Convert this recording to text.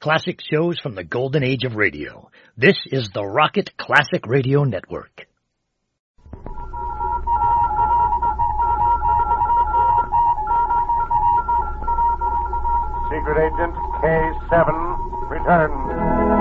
Classic shows from the golden age of radio. This is the Rocket Classic Radio Network. Secret Agent K7 returns.